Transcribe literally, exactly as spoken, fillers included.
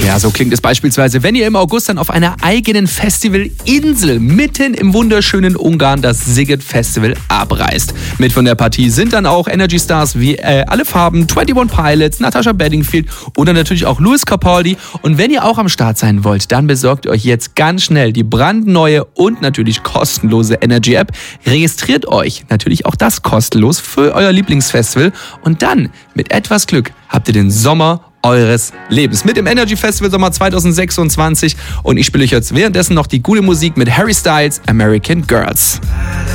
Ja, so klingt es beispielsweise, wenn ihr im August dann auf einer eigenen Festivalinsel mitten im wunderschönen Ungarn das Sziget Festival abreist. Mit von der Partie sind dann auch Energy Stars wie äh, Alle Farben, einundzwanzig Pilots, Natasha Bedingfield oder natürlich auch Lewis Capaldi. Und wenn ihr auch am Start sein wollt, dann besorgt euch jetzt ganz schnell die brandneue und natürlich kostenlose Energy App. Registriert euch, natürlich auch das kostenlos, für euer Lieblingsfestival. Und dann, mit etwas Glück, habt ihr den Sommer eures Lebens mit dem Energy Festival Sommer zwanzig sechsundzwanzig. Und ich spiele euch jetzt währenddessen noch die gute Musik mit Harry Styles, American Girls.